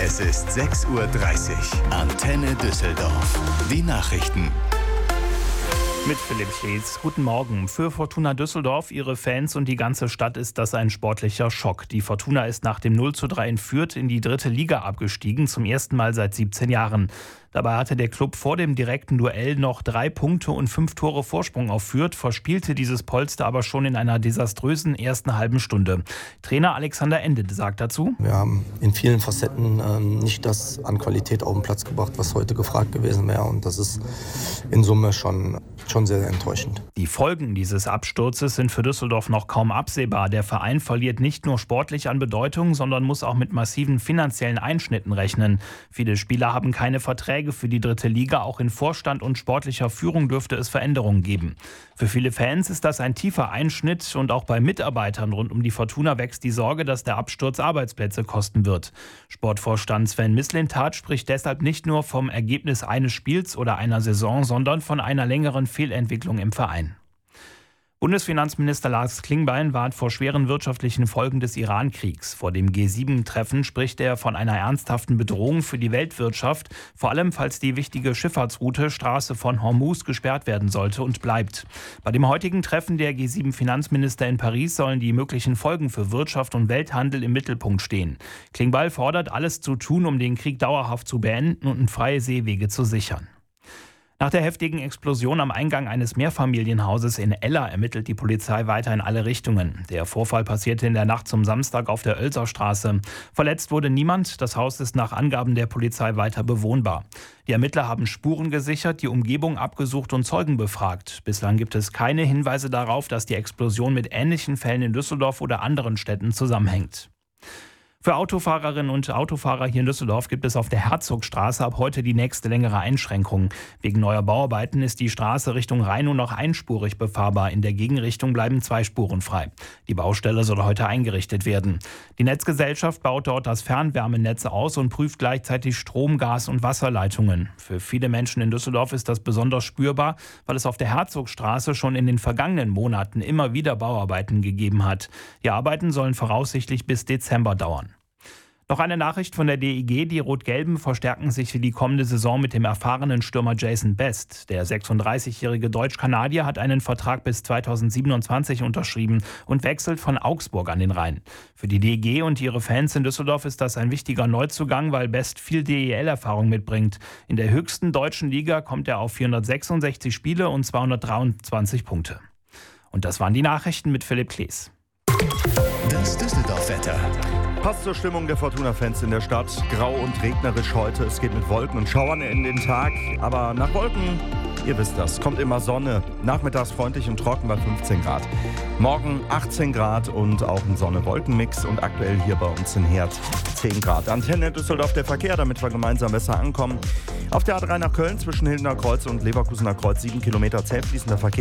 Es ist 6:30 Uhr. Antenne Düsseldorf. Die Nachrichten. Mit Philipp Schlees. Guten Morgen. Für Fortuna Düsseldorf, ihre Fans und die ganze Stadt ist das ein sportlicher Schock. Die Fortuna ist nach dem 0:3 in Fürth in die 3. Liga abgestiegen, zum ersten Mal seit 17 Jahren. Dabei hatte der Klub vor dem direkten Duell noch 3 Punkte und 5 Tore Vorsprung auf Fürth, verspielte dieses Polster aber schon in einer desaströsen ersten halben Stunde. Trainer Alexander Ende sagt dazu: Wir haben in vielen Facetten nicht das an Qualität auf den Platz gebracht, was heute gefragt gewesen wäre. Und das ist in Summe schon sehr, sehr enttäuschend. Die Folgen dieses Absturzes sind für Düsseldorf noch kaum absehbar. Der Verein verliert nicht nur sportlich an Bedeutung, sondern muss auch mit massiven finanziellen Einschnitten rechnen. Viele Spieler haben keine Verträge für die 3. Liga. Auch in Vorstand und sportlicher Führung dürfte es Veränderungen geben. Für viele Fans ist das ein tiefer Einschnitt und auch bei Mitarbeitern rund um die Fortuna wächst die Sorge, dass der Absturz Arbeitsplätze kosten wird. Sportvorstand Sven Mislintat spricht deshalb nicht nur vom Ergebnis eines Spiels oder einer Saison, sondern von einer längeren Fehlentwicklung im Verein. Bundesfinanzminister Lars Klingbeil warnt vor schweren wirtschaftlichen Folgen des Iran-Kriegs. Vor dem G7-Treffen spricht er von einer ernsthaften Bedrohung für die Weltwirtschaft, vor allem falls die wichtige Schifffahrtsroute Straße von Hormuz gesperrt werden sollte und bleibt. Bei dem heutigen Treffen der G7-Finanzminister in Paris sollen die möglichen Folgen für Wirtschaft und Welthandel im Mittelpunkt stehen. Klingbeil fordert, alles zu tun, um den Krieg dauerhaft zu beenden und freie Seewege zu sichern. Nach der heftigen Explosion am Eingang eines Mehrfamilienhauses in Eller ermittelt die Polizei weiter in alle Richtungen. Der Vorfall passierte in der Nacht zum Samstag auf der Oelser Straße. Verletzt wurde niemand. Das Haus ist nach Angaben der Polizei weiter bewohnbar. Die Ermittler haben Spuren gesichert, die Umgebung abgesucht und Zeugen befragt. Bislang gibt es keine Hinweise darauf, dass die Explosion mit ähnlichen Fällen in Düsseldorf oder anderen Städten zusammenhängt. Für Autofahrerinnen und Autofahrer hier in Düsseldorf gibt es auf der Herzogstraße ab heute die nächste längere Einschränkung. Wegen neuer Bauarbeiten ist die Straße Richtung Rhein nur noch einspurig befahrbar. In der Gegenrichtung bleiben 2 Spuren frei. Die Baustelle soll heute eingerichtet werden. Die Netzgesellschaft baut dort das Fernwärmenetz aus und prüft gleichzeitig Strom-, Gas- und Wasserleitungen. Für viele Menschen in Düsseldorf ist das besonders spürbar, weil es auf der Herzogstraße schon in den vergangenen Monaten immer wieder Bauarbeiten gegeben hat. Die Arbeiten sollen voraussichtlich bis Dezember dauern. Noch eine Nachricht von der DEG. Die Rot-Gelben verstärken sich für die kommende Saison mit dem erfahrenen Stürmer Jason Best. Der 36-jährige Deutsch-Kanadier hat einen Vertrag bis 2027 unterschrieben und wechselt von Augsburg an den Rhein. Für die DEG und ihre Fans in Düsseldorf ist das ein wichtiger Neuzugang, weil Best viel DEL-Erfahrung mitbringt. In der höchsten deutschen Liga kommt er auf 466 Spiele und 223 Punkte. Und das waren die Nachrichten mit Philipp Schlees. Das Düsseldorf-Wetter. Passt zur Stimmung der Fortuna-Fans in der Stadt. Grau und regnerisch heute. Es geht mit Wolken und Schauern in den Tag. Aber nach Wolken, ihr wisst das, kommt immer Sonne. Nachmittags freundlich und trocken bei 15 Grad. Morgen 18 Grad und auch ein Sonne-Wolken-Mix. Und aktuell hier bei uns in Herd 10 Grad. Antenne Düsseldorf der Verkehr, damit wir gemeinsam besser ankommen. Auf der A3 nach Köln zwischen Hildener Kreuz und Leverkusener Kreuz 7 Kilometer zäh fließender Verkehr.